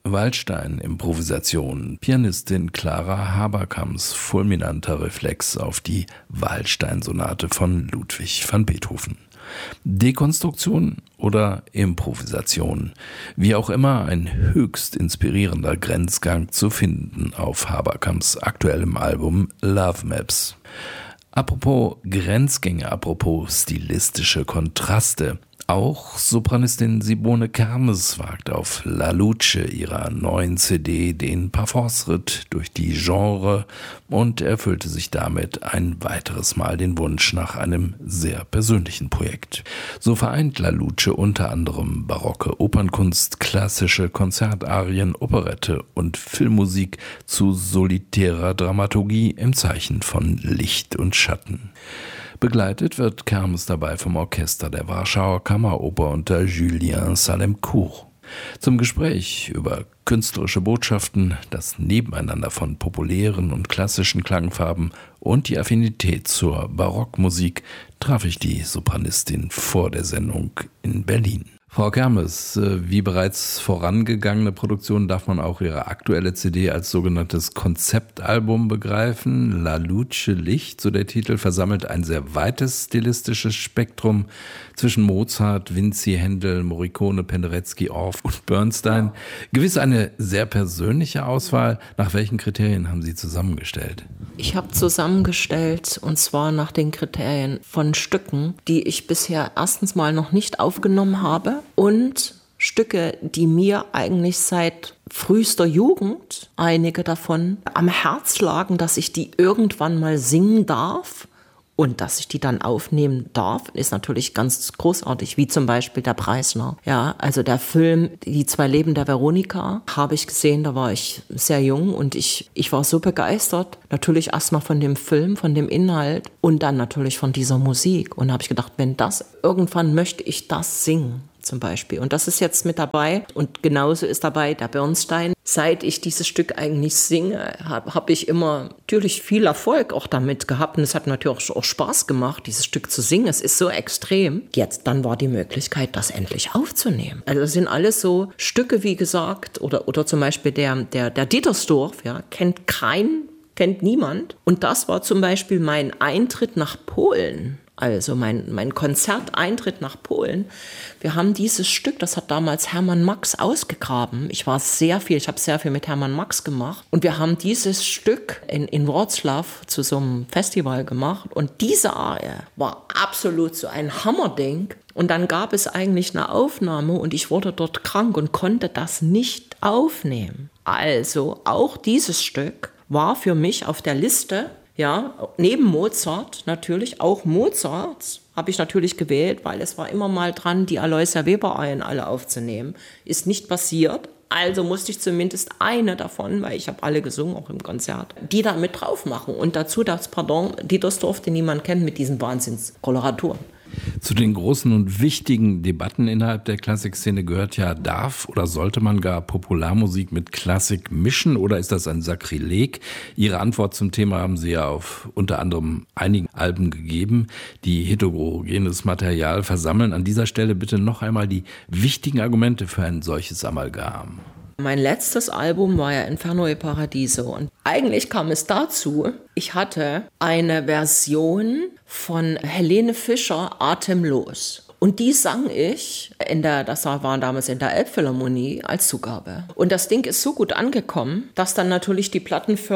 Waldstein-Improvisation, Pianistin Clara Haberkamps fulminanter Reflex auf die Waldstein-Sonate von Ludwig van Beethoven. Dekonstruktion oder Improvisation, wie auch immer ein höchst inspirierender Grenzgang zu finden auf Haberkamps aktuellem Album Love Maps. Apropos Grenzgänge, apropos stilistische Kontraste. Auch Sopranistin Sibone Kermes wagt auf La Luce ihrer neuen CD den Parforce-Ritt durch die Genre und erfüllte sich damit ein weiteres Mal den Wunsch nach einem sehr persönlichen Projekt. So vereint La Luce unter anderem barocke Opernkunst, klassische Konzertarien, Operette und Filmmusik zu solitärer Dramaturgie im Zeichen von Licht und Schatten. Begleitet wird Kermes dabei vom Orchester der Warschauer Kammeroper unter Julien Salemcourt. Zum Gespräch über künstlerische Botschaften, das Nebeneinander von populären und klassischen Klangfarben und die Affinität zur Barockmusik traf ich die Sopranistin vor der Sendung in Berlin. Frau Kermes, wie bereits vorangegangene Produktion darf man auch Ihre aktuelle CD als sogenanntes Konzeptalbum begreifen. La Luce Licht, so der Titel, versammelt ein sehr weites stilistisches Spektrum zwischen Mozart, Vinci, Händel, Morricone, Penderecki, Orff und Bernstein. Gewiss eine sehr persönliche Auswahl. Nach welchen Kriterien haben Sie zusammengestellt? Ich habe zusammengestellt, und zwar nach den Kriterien von Stücken, die ich bisher erstens mal noch nicht aufgenommen habe, und Stücke, die mir eigentlich seit frühester Jugend, einige davon, am Herz lagen, dass ich die irgendwann mal singen darf. Und dass ich die dann aufnehmen darf, ist natürlich ganz großartig, wie zum Beispiel der Preisner. Ja, also der Film Die zwei Leben der Veronika habe ich gesehen, da war ich sehr jung und ich war so begeistert. Natürlich erstmal von dem Film, von dem Inhalt und dann natürlich von dieser Musik. Und da habe ich gedacht, wenn das, irgendwann möchte ich das singen. Zum Beispiel. Und das ist jetzt mit dabei. Und genauso ist dabei der Bernstein. Seit ich dieses Stück eigentlich singe, habe ich immer natürlich viel Erfolg auch damit gehabt. Und es hat natürlich auch Spaß gemacht, dieses Stück zu singen. Es ist so extrem. Jetzt, dann war die Möglichkeit, das endlich aufzunehmen. Also das sind alles so Stücke, wie gesagt, oder zum Beispiel der Dietersdorf, ja, kennt niemand. Und das war zum Beispiel mein Eintritt nach Polen. Also mein Konzerteintritt nach Polen. Wir haben dieses Stück, das hat damals Hermann Max ausgegraben. Ich habe sehr viel mit Hermann Max gemacht. Und wir haben dieses Stück in Wroclaw zu so einem Festival gemacht. Und diese Arie war absolut so ein Hammerding. Und dann gab es eigentlich eine Aufnahme und ich wurde dort krank und konnte das nicht aufnehmen. Also auch dieses Stück war für mich auf der Liste. Ja, neben Mozart natürlich, auch Mozart habe ich natürlich gewählt, weil es war immer mal dran, die Aloysia Weber-Arien alle aufzunehmen. Ist nicht passiert, also musste ich zumindest eine davon, weil ich habe alle gesungen, auch im Konzert, die da mit drauf machen. Und dazu das Dietersdorf, den niemand kennt, mit diesen Wahnsinnskoloraturen. Zu den großen und wichtigen Debatten innerhalb der Klassikszene gehört ja, darf oder sollte man gar Popularmusik mit Klassik mischen oder ist das ein Sakrileg? Ihre Antwort zum Thema haben Sie ja auf unter anderem einigen Alben gegeben, die heterogenes Material versammeln. An dieser Stelle bitte noch einmal die wichtigen Argumente für ein solches Amalgam. Mein letztes Album war ja Inferno e Paradiso und eigentlich kam es dazu, ich hatte eine Version von Helene Fischer, Atemlos. Und die sang ich, das war damals in der Elbphilharmonie, als Zugabe. Und das Ding ist so gut angekommen, dass dann natürlich die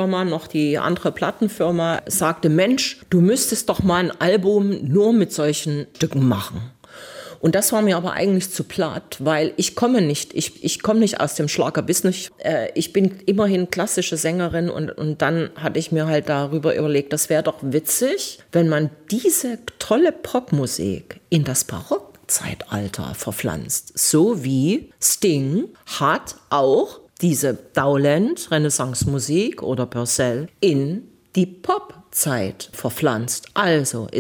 andere Plattenfirma sagte, Mensch, du müsstest doch mal ein Album nur mit solchen Stücken machen. Und das war mir aber eigentlich zu platt, weil ich komme nicht aus dem Schlagerbusiness. Ich bin immerhin klassische Sängerin und dann hatte ich mir halt darüber überlegt, das wäre doch witzig, wenn man diese tolle Popmusik in das Barockzeitalter verpflanzt. So wie Sting hat auch diese Dowland, Renaissance-Musik oder Purcell in die Popzeit verpflanzt. Also ist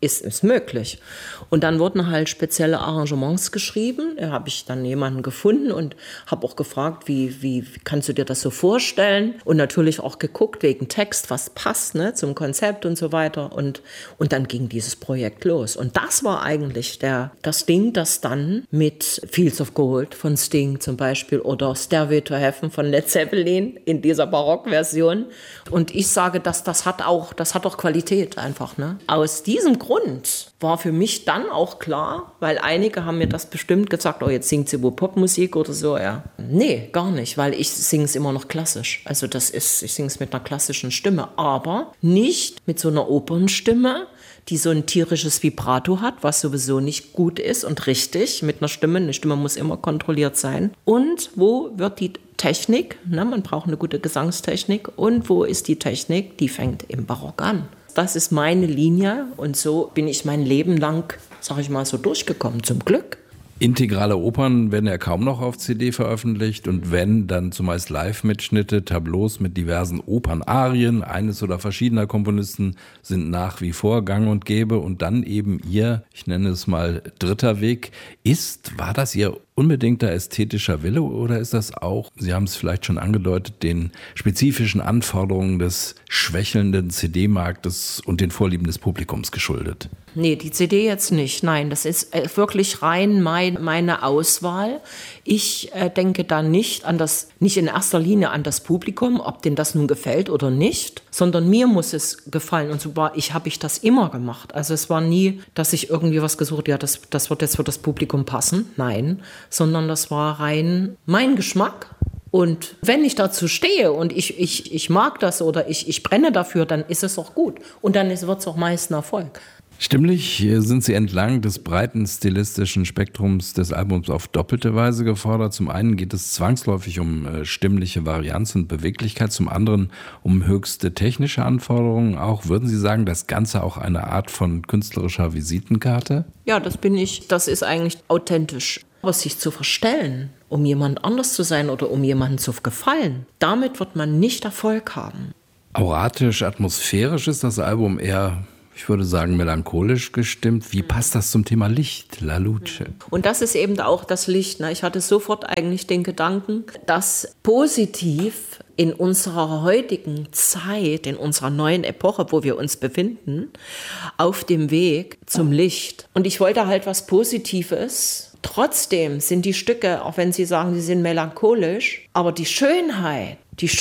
ist möglich. Und dann wurden halt spezielle Arrangements geschrieben. Da habe ich dann jemanden gefunden und habe auch gefragt, wie kannst du dir das so vorstellen? Und natürlich auch geguckt wegen Text, was passt, ne, zum Konzept und so weiter. Und dann ging dieses Projekt los. Und das war eigentlich das Ding, das dann mit Fields of Gold von Sting zum Beispiel oder Stairway to Heaven von Led Zeppelin in dieser Barockversion. Und ich sage, das hat auch Qualität einfach, ne? Aus diesem Grund war für mich dann auch klar, weil einige haben mir das bestimmt gesagt, oh, jetzt singt sie wohl Popmusik oder so, ja. Nee, gar nicht, weil ich singe es immer noch klassisch. Also ich singe es mit einer klassischen Stimme, aber nicht mit so einer Opernstimme, die so ein tierisches Vibrato hat, was sowieso nicht gut ist und richtig mit einer Stimme. Eine Stimme muss immer kontrolliert sein. Und wo wird die Technik? Na, man braucht eine gute Gesangstechnik. Und wo ist die Technik? Die fängt im Barock an. Das ist meine Linie und so bin ich mein Leben lang, sag ich mal, so durchgekommen, zum Glück. Integrale Opern werden ja kaum noch auf CD veröffentlicht und wenn, dann zumeist Live-Mitschnitte, Tableaus mit diversen Opernarien eines oder verschiedener Komponisten sind nach wie vor gang und gäbe und dann eben ihr, ich nenne es mal dritter Weg, war das Ihr unbedingter ästhetischer Wille oder ist das auch, Sie haben es vielleicht schon angedeutet, den spezifischen Anforderungen des schwächelnden CD-Marktes und den Vorlieben des Publikums geschuldet? Nee, die CD jetzt nicht. Nein, das ist wirklich rein meine Auswahl. Ich denke da nicht in erster Linie an das Publikum, ob denen das nun gefällt oder nicht, sondern mir muss es gefallen. Und so habe ich das immer gemacht. Also es war nie, dass ich irgendwie was gesucht, ja, das wird jetzt für das Publikum passen. Nein, sondern das war rein mein Geschmack. Und wenn ich dazu stehe und ich mag das oder ich brenne dafür, dann ist es auch gut. Und dann wird es auch meist ein Erfolg. Stimmlich sind Sie entlang des breiten stilistischen Spektrums des Albums auf doppelte Weise gefordert. Zum einen geht es zwangsläufig um stimmliche Varianz und Beweglichkeit, zum anderen um höchste technische Anforderungen. Auch würden Sie sagen, das Ganze auch eine Art von künstlerischer Visitenkarte? Ja, das ist eigentlich authentisch. Aber sich zu verstellen, um jemand anders zu sein oder um jemandem zu gefallen, damit wird man nicht Erfolg haben. Auratisch, atmosphärisch ist das Album eher, ich würde sagen, melancholisch gestimmt. Wie passt das zum Thema Licht, La Luce? Und das ist eben auch das Licht. Ne? Ich hatte sofort eigentlich den Gedanken, dass positiv in unserer heutigen Zeit, in unserer neuen Epoche, wo wir uns befinden, auf dem Weg zum Licht. Und ich wollte halt was Positives. Trotzdem sind die Stücke, auch wenn Sie sagen, sie sind melancholisch, aber die Schönheit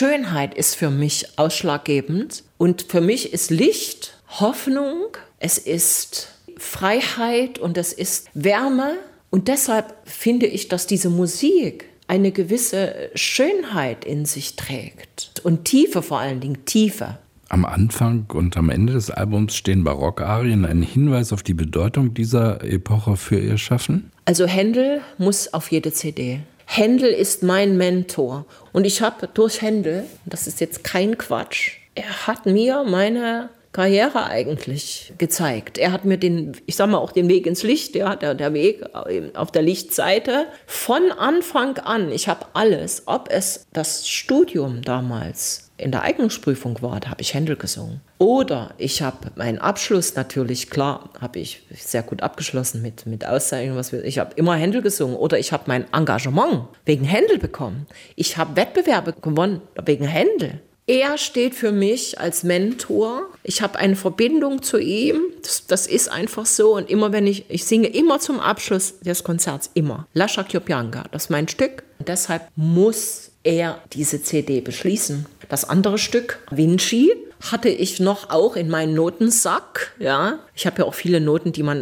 ist für mich ausschlaggebend. Und für mich ist Licht Hoffnung, es ist Freiheit und es ist Wärme. Und deshalb finde ich, dass diese Musik eine gewisse Schönheit in sich trägt. Und Tiefe, vor allen Dingen Tiefe. Am Anfang und am Ende des Albums stehen Barockarien, ein Hinweis auf die Bedeutung dieser Epoche für Ihr Schaffen? Also Händel muss auf jede CD. Händel ist mein Mentor. Und ich habe durch Händel, das ist jetzt kein Quatsch, er hat mir meine Karriere eigentlich gezeigt. Er hat mir den Weg ins Licht, ja, der Weg auf der Lichtseite von Anfang an. Ich habe alles, ob es das Studium damals in der Eignungsprüfung war, da habe ich Händel gesungen. Oder ich habe meinen Abschluss natürlich, klar, habe ich sehr gut abgeschlossen mit Auszeichnung. Ich habe immer Händel gesungen. Oder ich habe mein Engagement wegen Händel bekommen. Ich habe Wettbewerbe gewonnen wegen Händel. Er steht für mich als Mentor. Ich habe eine Verbindung zu ihm. Das ist einfach so. Und immer ich singe immer zum Abschluss des Konzerts, immer. Lascia ch'io pianga, das ist mein Stück. Und deshalb muss er diese CD beschließen. Das andere Stück, Vinci, hatte ich noch auch in meinen Notensack. Ja, ich habe ja auch viele Noten, die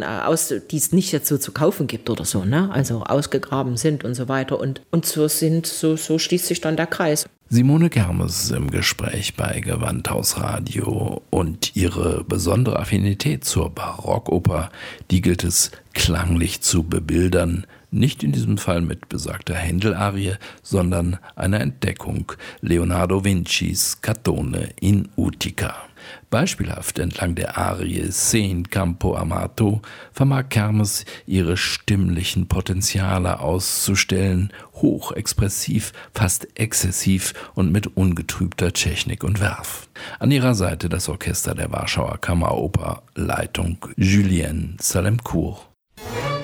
es nicht jetzt so zu kaufen gibt oder so, ne? Also ausgegraben sind und so weiter. Und so schließt sich dann der Kreis. Simone Kermes im Gespräch bei Gewandhaus-Radio und ihre besondere Affinität zur Barockoper, die gilt es klanglich zu bebildern. Nicht in diesem Fall mit besagter Händel-Arie, sondern einer Entdeckung Leonardo Vincis Catone in Utica. Beispielhaft entlang der Arie Se in campo amato vermag Kermes ihre stimmlichen Potenziale auszustellen, hochexpressiv, fast exzessiv und mit ungetrübter Technik und Werf. An ihrer Seite das Orchester der Warschauer Kammeroper, Leitung Julien Salemcourt.